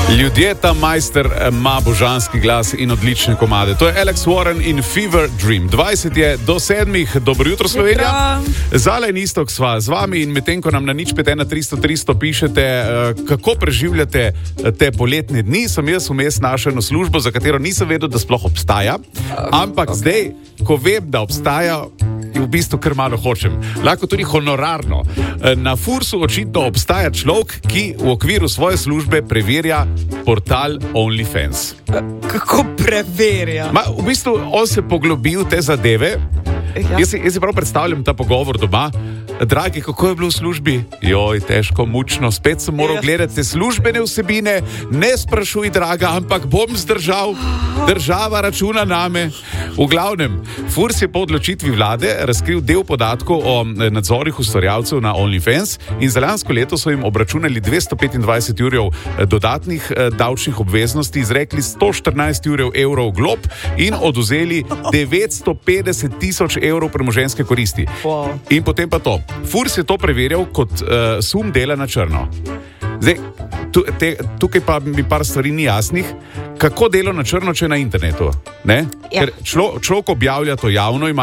Ljudje, ta majster ima božanski glas in odlične komade. To je Alex Warren in Fever Dream. 20 je do 7. Dobro jutro, Slovenija. Zala in Iztok sva z vami in medtem, ko nam na 051 300 pišete, kako preživljate te poletne dni, sem jaz vmes našel eno službo, za katero nisem vedel, da sploh obstaja. Ampak zdaj, ko vem, da obstaja, v bistvu kar malo hočem. Lahko tudi honorarno. Na Fursu očitno obstaja človek, ki v okviru svoje službe preverja portal OnlyFans. Kako preverja? V bistvu on se poglobi v te zadeve. Ja. Jaz si prav predstavljam ta pogovor doma. Dragi, kako je bilo v službi? Joj, težko, mučno, spet sem moral gledati te službene vsebine. Ne sprašuj, draga, ampak bom zdržal. Država računa name. V glavnem, Furs je po odločitvi vlade razkril del podatkov o nadzorih ustvarjalcev na OnlyFans in za lansko leto so jim obračunali 225 jurjev dodatnih davčnih obveznosti, izrekli 114 evrov glob in odvzeli 950 000 evrov premoženjske koristi. Wow. In potem pa to. Furs je to preverjal kot sum dela na črno. Zdaj, tukaj pa mi par stvari ni jasnih. Kako delo na črno, če na internetu? Ne? Ja. Ker človek objavlja to javno, ima